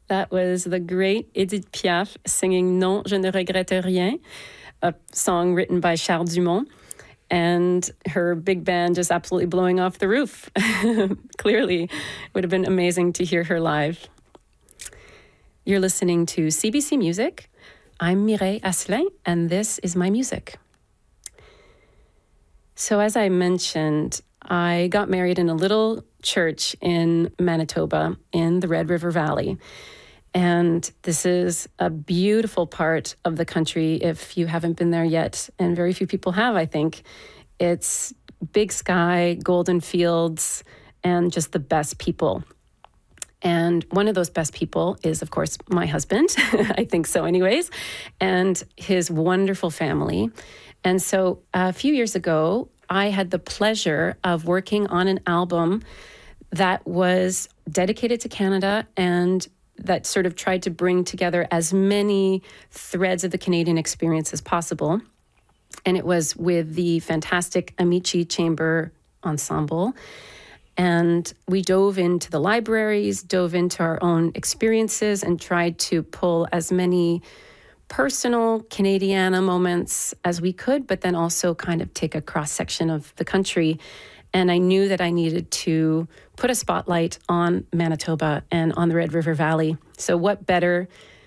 That was the great Edith Piaf singing Non, je ne regrette rien, a song written by Charles Dumont, and her big band just absolutely blowing off the roof. Clearly, it would have been amazing to hear her live. You're listening to CBC Music. I'm Mireille Asselin, and this is my music. So as I mentioned, I got married in a little church in Manitoba in the Red River Valley. And this is a beautiful part of the country if you haven't been there yet. And very few people have, I think. It's big sky, golden fields, and just the best people. And one of those best people is, of course, my husband. I think so anyways. And his wonderful family. And so a few years ago, I had the pleasure of working on an album that was dedicated to Canada and that sort of tried to bring together as many threads of the Canadian experience as possible. And it was with the fantastic Amici Chamber Ensemble. And we dove into the libraries, dove into our own experiences, and tried to pull as many personal Canadiana moments as we could, but then also kind of take a cross-section of the country. And I knew that I needed to put a spotlight on Manitoba and on the Red River Valley. So what better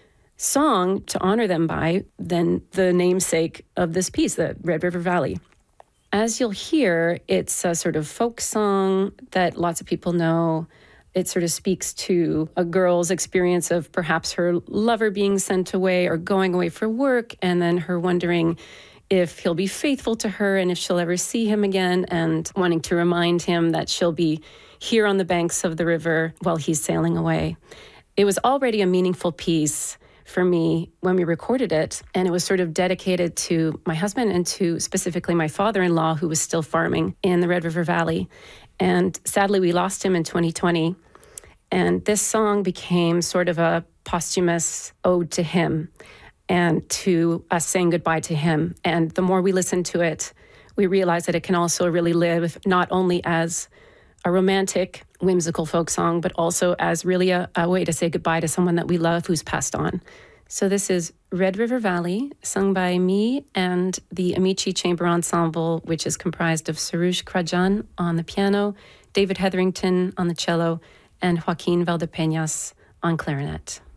song to honor them by than the namesake of this piece, the Red River Valley. As you'll hear, it's a sort of folk song that lots of people know. It sort of speaks to a girl's experience of perhaps her lover being sent away or going away for work, and then her wondering if he'll be faithful to her and if she'll ever see him again, and wanting to remind him that she'll be here on the banks of the river while he's sailing away. It was already a meaningful piece for me when we recorded it, and it was sort of dedicated to my husband and to specifically my father-in-law, who was still farming in the Red River Valley. And sadly, we lost him in 2020. And this song became sort of a posthumous ode to him and to us saying goodbye to him. And the more we listen to it, we realize that it can also really live not only as a romantic, whimsical folk song, but also as really a way to say goodbye to someone that we love who's passed on. So this is Red River Valley, sung by me and the Amici Chamber Ensemble, which is comprised of Sarouche Krajan on the piano, David Hetherington on the cello, and Joaquin Valdepeñas on clarinet.